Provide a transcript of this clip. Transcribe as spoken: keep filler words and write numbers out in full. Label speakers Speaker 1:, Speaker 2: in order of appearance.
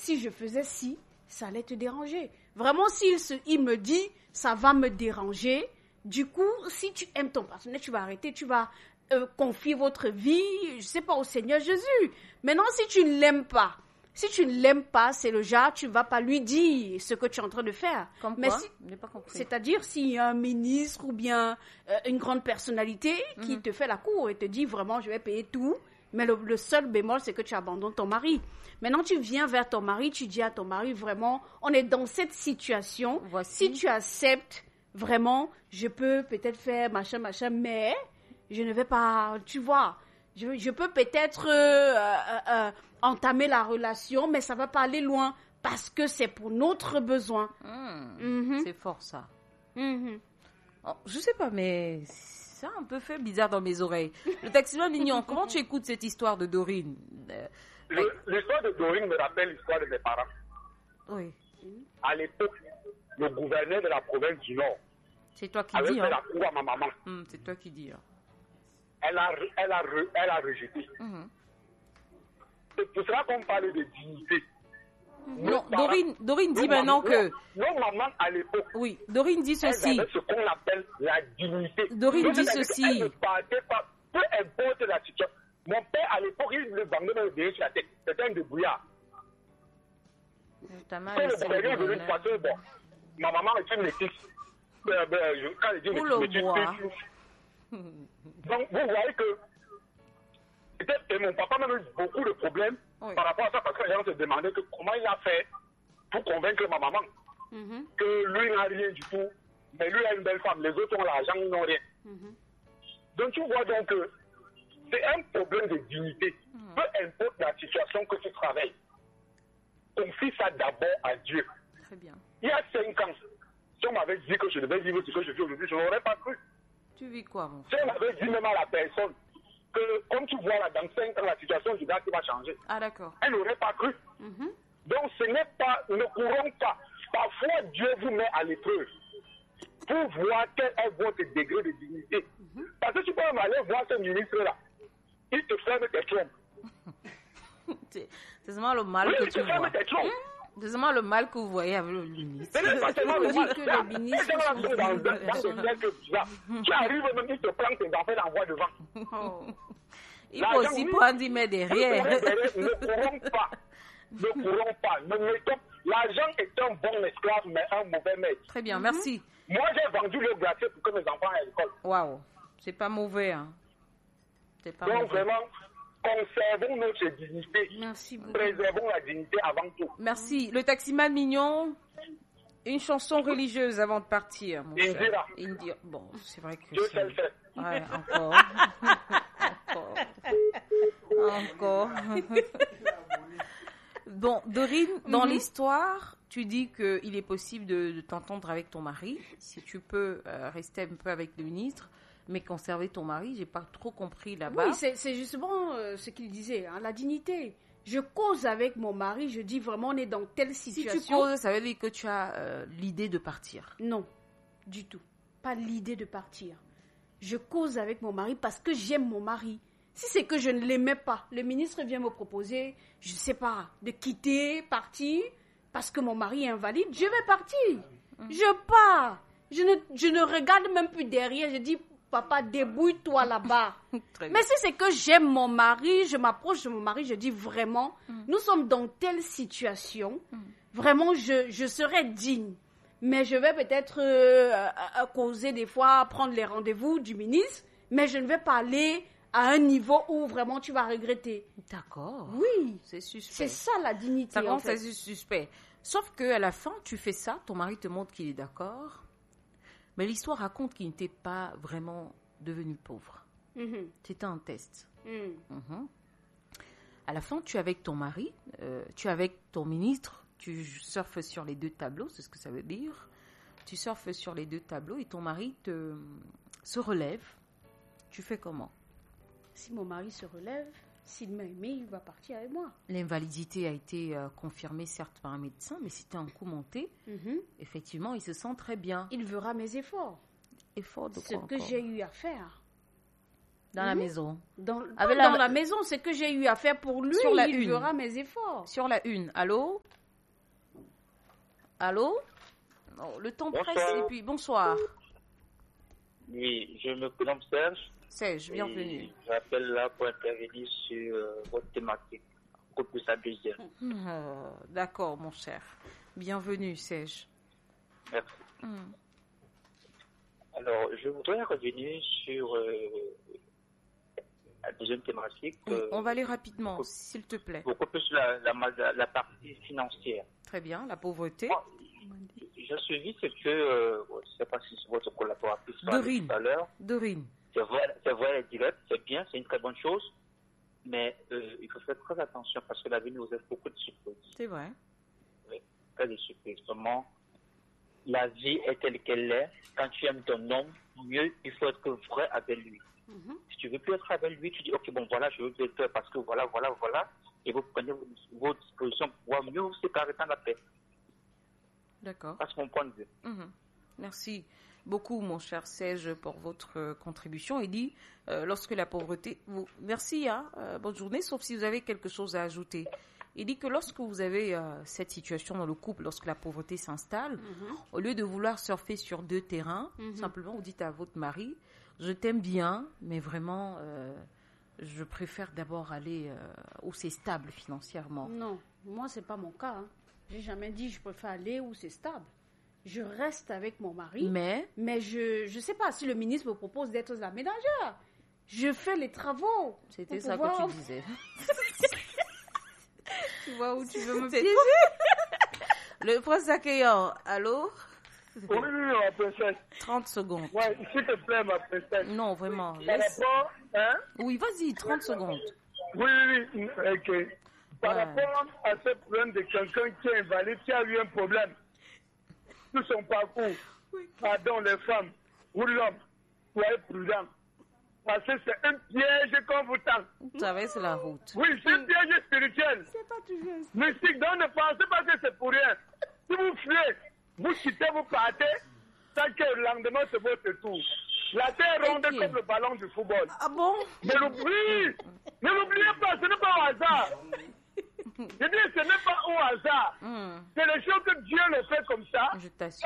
Speaker 1: si je faisais ci, ça allait te déranger. Vraiment, s'il se, il me dit, ça va me déranger, du coup, si tu aimes ton partenaire, tu vas arrêter, tu vas euh, confier votre vie, je sais pas, au Seigneur Jésus. Maintenant, si tu ne l'aimes pas, si tu ne l'aimes pas, c'est le genre, tu ne vas pas lui dire ce que tu es en train de faire.
Speaker 2: Comme
Speaker 1: Mais
Speaker 2: quoi?
Speaker 1: si,
Speaker 2: Je n'ai pas compris.
Speaker 1: c'est-à-dire s'il y a un ministre ou bien euh, une grande personnalité qui
Speaker 2: Mhm.
Speaker 1: te fait la cour et te dit vraiment, je vais payer tout, mais le, le seul bémol, c'est que tu abandonnes ton mari. Maintenant, tu viens vers ton mari, tu dis à ton mari, vraiment, on est dans cette situation.
Speaker 2: Voici.
Speaker 1: Si tu acceptes, vraiment, je peux peut-être faire machin, machin, mais je ne vais pas, tu vois, je, je peux peut-être euh, euh, euh, entamer la relation, mais ça ne va pas aller loin parce que c'est pour notre besoin.
Speaker 2: Hmm,
Speaker 1: Mhm.
Speaker 2: C'est fort, ça.
Speaker 1: Mhm.
Speaker 2: Oh, je sais pas, mais ça a un peu fait bizarre dans mes oreilles. Le taximan mignon, comment tu écoutes cette histoire de Dorine? Euh,
Speaker 3: Le- L'histoire de Dorine me rappelle l'histoire de mes parents.
Speaker 2: Oui,
Speaker 3: À l'époque, le gouverneur de la province du Nord
Speaker 2: c'est toi qui
Speaker 3: avait
Speaker 2: dis.
Speaker 3: fait
Speaker 2: Hein.
Speaker 3: la cour à ma maman.
Speaker 2: Hmm, c'est toi qui dis. Hein.
Speaker 3: Elle a, elle a, re- elle a rejeté.
Speaker 2: Mhm.
Speaker 3: C'est pour cela qu'on parle de dignité. Nos
Speaker 2: Non,
Speaker 3: parents-
Speaker 2: Dorine, Dorine dit
Speaker 3: nos
Speaker 2: maintenant
Speaker 3: mamans-
Speaker 2: que...
Speaker 3: Nos mamans, à l'époque,
Speaker 2: Oui, Dorine dit
Speaker 3: elles
Speaker 2: ceci.
Speaker 3: avaient ce qu'on appelle la dignité.
Speaker 2: Dorine
Speaker 3: Donc,
Speaker 2: dit
Speaker 3: c'est-à-dire
Speaker 2: ceci.
Speaker 3: qu'elles ne partaient pas, peu importe la situation. Mon père, à l'époque, il le vendait dans le derrière sur la tête. C'était un débrouillard.
Speaker 2: Ta mère
Speaker 3: Quand le
Speaker 2: laissé le
Speaker 3: gouverneur est venu de
Speaker 2: gouverneur.
Speaker 3: passer, bon, ma maman est une métisse. Euh, ben, je- quand je dis
Speaker 2: Pour
Speaker 3: métisse,
Speaker 2: le
Speaker 3: métisse,
Speaker 2: bois.
Speaker 3: c'est- Donc, vous voyez que peut-être que mon papa m'a eu beaucoup de problèmes
Speaker 2: Oui.
Speaker 3: par rapport à ça, parce que les gens se demandaient que comment il a fait pour convaincre ma maman
Speaker 1: Mhm.
Speaker 3: que lui n'a rien du tout, mais lui a une belle femme, les autres ont l'argent, ils n'ont rien.
Speaker 1: Mhm.
Speaker 3: Donc tu vois donc que c'est un problème de dignité.
Speaker 2: Mhm.
Speaker 3: Peu importe la situation que tu travailles, confie ça d'abord à Dieu.
Speaker 2: Très bien.
Speaker 3: Il y a cinq ans, si on m'avait dit que je devais vivre ce que je vis aujourd'hui, je n'aurais pas cru.
Speaker 2: Tu vis quoi, mon
Speaker 3: Si
Speaker 2: frère?
Speaker 3: on m'avait dit même à la personne que, comme tu vois là, dans cinq ans, la situation du gars qui va changer,
Speaker 2: Ah, d'accord.
Speaker 3: elle n'aurait pas cru.
Speaker 1: Mhm.
Speaker 3: Donc ce n'est pas, ne courons pas. Parfois Dieu vous met à l'épreuve pour voir quel est votre degré de dignité. Parce que tu peux même aller voir ce ministre-là. Il te ferme tes trompes.
Speaker 2: C'est c'est seulement le mal
Speaker 3: Oui,
Speaker 2: que
Speaker 3: il
Speaker 2: tu
Speaker 3: te
Speaker 2: vois.
Speaker 3: ferme tes trompes.
Speaker 2: C'est seulement le mal que vous voyez avec le ministre.
Speaker 3: Ce n'est pas seulement le
Speaker 1: dit
Speaker 3: mal.
Speaker 1: que
Speaker 3: Là,
Speaker 1: les ministres
Speaker 3: c'est dans
Speaker 1: sont
Speaker 3: la- dans- dans- dans
Speaker 1: des
Speaker 3: des cercles bizarres. Tu arrives même, il te prend tes enfants et l'envoie devant.
Speaker 1: Oh.
Speaker 2: Il
Speaker 3: L'argent,
Speaker 2: faut aussi
Speaker 3: oui.
Speaker 2: prendre, il met derrière.
Speaker 3: Ne courons pas. Ne courons pas. Ne mettons- L'argent est un bon esclave, mais un mauvais maître.
Speaker 2: Très bien, merci.
Speaker 3: Moi, j'ai vendu le glacier pour que mes enfants aient à l'école.
Speaker 2: Waouh, c'est pas mauvais, hein. C'est pas
Speaker 3: Donc,
Speaker 2: mauvais.
Speaker 3: vraiment, conservons notre dignité.
Speaker 1: Merci beaucoup.
Speaker 3: Préservons la dignité avant tout.
Speaker 2: Merci. Le taximan mignon, une chanson religieuse avant de partir, mon cher.
Speaker 3: Indira.
Speaker 2: Indira. Bon, c'est vrai que
Speaker 3: Dieu
Speaker 2: c'est...
Speaker 3: sait le faire.
Speaker 2: Ouais, encore. encore. Encore. Bon, Dorine, dans l'histoire, tu dis qu'il est possible de, de t'entendre avec ton mari, si tu peux euh, rester un peu avec le ministre, mais conserver ton mari. J'ai pas trop compris là-bas.
Speaker 1: Oui, c'est c'est justement euh, ce qu'il disait, hein, la dignité. Je cause avec mon mari, je dis vraiment, on est dans telle
Speaker 2: Si
Speaker 1: situation.
Speaker 2: tu causes, ça veut dire que tu as euh, l'idée de partir.
Speaker 1: Non, du tout. Pas l'idée de partir. Je cause avec mon mari parce que j'aime mon mari. Si c'est que je ne l'aimais pas, le ministre vient me proposer, je ne sais pas, de quitter, partir, parce que mon mari est invalide, je vais partir. Je pars. Je ne, je ne regarde même plus derrière. Je dis, papa, débrouille-toi là-bas.
Speaker 2: Très
Speaker 1: Mais si c'est que j'aime mon mari, je m'approche de mon mari, je dis vraiment, nous sommes dans telle situation, vraiment, je, je serais digne. Mais je vais peut-être euh, à- à causer des fois, prendre les rendez-vous du ministre, mais je ne vais pas aller à un niveau où vraiment tu vas regretter.
Speaker 2: D'accord.
Speaker 1: Oui,
Speaker 2: C'est suspect.
Speaker 1: c'est ça la dignité.
Speaker 2: Ça
Speaker 1: en
Speaker 2: commence
Speaker 1: fait.
Speaker 2: à être suspect. Sauf qu'à la fin, tu fais ça, ton mari te montre qu'il est d'accord, mais l'histoire raconte qu'il n'était pas vraiment devenu pauvre.
Speaker 1: Mhm,
Speaker 2: C'était un test.
Speaker 1: mhm.
Speaker 2: Mhm. À la fin, tu es avec ton mari, euh, tu es avec ton ministre, tu surfes sur les deux tableaux, c'est ce que ça veut dire. Tu surfes sur les deux tableaux et ton mari te, se relève. Tu fais comment?
Speaker 1: Si mon mari se relève, s'il m'a aimé, il va partir avec moi.
Speaker 2: L'invalidité a été euh, confirmée certes par un médecin, mais c'était un coup monté.
Speaker 1: Mhm.
Speaker 2: Effectivement, il se sent très bien.
Speaker 1: Il verra mes efforts,
Speaker 2: Effort de
Speaker 1: ce
Speaker 2: quoi
Speaker 1: que
Speaker 2: encore?
Speaker 1: j'ai eu à faire.
Speaker 2: dans
Speaker 1: mmh.
Speaker 2: la maison.
Speaker 1: Dans,
Speaker 2: Avec
Speaker 1: dans
Speaker 2: la...
Speaker 1: la maison, c'est que j'ai eu à faire pour lui.
Speaker 2: Sur la
Speaker 1: il
Speaker 2: une.
Speaker 1: verra mes efforts.
Speaker 2: Sur la une. Allô? Allô? Oh, le temps
Speaker 3: Bonsoir.
Speaker 2: presse et puis bonsoir.
Speaker 3: Oui, je me prénomme Serge.
Speaker 2: Serge, bienvenue.
Speaker 3: Et j'appelle là pour intervenir sur euh, votre thématique. Couple sa deuxième.
Speaker 2: Euh, D'accord, mon cher. Bienvenue, Serge.
Speaker 3: Merci.
Speaker 2: Hmm.
Speaker 3: Alors, je voudrais revenir sur euh, la deuxième thématique.
Speaker 2: Oui,
Speaker 3: euh,
Speaker 2: on va aller rapidement, s'il te plaît.
Speaker 3: beaucoup plus la, la, la, la partie financière.
Speaker 2: Très bien, la pauvreté.
Speaker 3: Moi, je suis dit ce que, euh, je ne sais pas si c'est votre collaboratrice parlait
Speaker 2: Dorine.
Speaker 3: tout à l'heure.
Speaker 2: Dorine.
Speaker 3: C'est vrai, c'est vrai, elle dirait, c'est bien, c'est une très bonne chose, mais euh, il faut faire très attention parce que la vie nous offre beaucoup de surprises.
Speaker 2: C'est vrai.
Speaker 3: Oui, très de surprises. Vraiment, la vie est telle qu'elle est. Quand tu aimes ton homme, mieux il faut être vrai avec lui.
Speaker 1: Mhm.
Speaker 3: Si tu veux plus être avec lui, tu dis ok bon voilà, je veux plus être parce que voilà, voilà, voilà, et vous prenez vos, vos dispositions pour pouvoir mieux vous séparer dans la paix.
Speaker 2: D'accord.
Speaker 3: C'est mon point de vue.
Speaker 2: Mhm. Merci beaucoup, mon cher Serge, pour votre euh, contribution. Il dit, euh, lorsque la pauvreté... Vous... Merci, hein, euh, bonne journée, sauf si vous avez quelque chose à ajouter. Il dit que lorsque vous avez euh, cette situation dans le couple, lorsque la pauvreté s'installe,
Speaker 1: Mhm.
Speaker 2: au lieu de vouloir surfer sur deux terrains,
Speaker 1: Mhm.
Speaker 2: simplement vous dites à votre mari, je t'aime bien, mais vraiment, euh, je préfère d'abord aller euh, où c'est stable financièrement.
Speaker 1: Non, moi, c'est pas mon cas. Hein. J'ai jamais dit je préfère aller où c'est stable. Je reste avec mon mari,
Speaker 2: Mais,
Speaker 1: mais je ne sais pas si le ministre me propose d'être la ménagère. Je fais les travaux.
Speaker 2: c'était
Speaker 1: pour
Speaker 2: ça
Speaker 1: pouvoir-
Speaker 2: que tu disais.
Speaker 1: Tu vois où tu veux me
Speaker 2: C'est-
Speaker 1: piéger?
Speaker 2: Le prince accueillant, allô?
Speaker 3: Oui, oui, ma princesse.
Speaker 2: trente secondes.
Speaker 3: Ouais, s'il te plaît, ma princesse.
Speaker 2: Non, vraiment.
Speaker 3: Par
Speaker 2: laisse-
Speaker 3: rapport, hein?
Speaker 2: Oui, vas-y, trente secondes.
Speaker 3: Oui, oui, oui, ok. Par
Speaker 2: Ouais.
Speaker 3: rapport à ce problème de quelqu'un qui est invalide, qui a eu un problème, tout son parcours, pardon, les femmes ou l'homme, soyez prudent. Parce que c'est un piège qu'on vous tend.
Speaker 2: Traverse la route.
Speaker 3: Oui, c'est un piège spirituel.
Speaker 1: C'est pas toujours ça.
Speaker 3: Mystique, donc ne pensez pas que c'est pour rien. Si vous fuyez, vous quittez, vous partez, tant que le lendemain c'est votre tour. La terre est ronde
Speaker 2: Ok.
Speaker 3: comme le ballon du football.
Speaker 2: Ah bon?
Speaker 3: Ne l'oubliez, ne l'oubliez pas, ce n'est pas au hasard. Je dis, ce n'est pas au hasard.
Speaker 2: Hmm,
Speaker 3: C'est les choses que Dieu le fait comme ça.
Speaker 2: je t'assure.